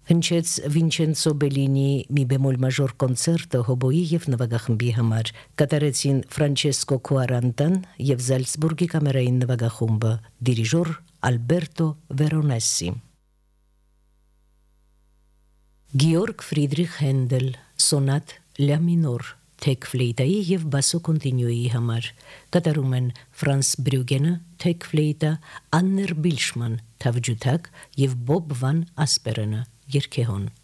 Հնչեց Վինչենցո Բելինի մի բեմոլ մաժոր կոնցերտը հոբոյի եւ նվագախմբի համար, կատարեցին Ֆրանչեսկո Քուարանտան եւ Զալցբուրգի կամերային նվագախումբը, դիրիժոր Ալբերտո Վերոնեսի։ Գեորգ Ֆրիդրիխ Հենդել, սոնատ լա մինոր, թեք ֆլեյտայի եւ բասո կոնտինյուի համար, կատարում են Ֆրանս Բրյուգենը, թեք ֆլեյտա, Աններ Բիլշման, թավջութակ եւ Բոբ վան Ասպերենը, երգեհոն։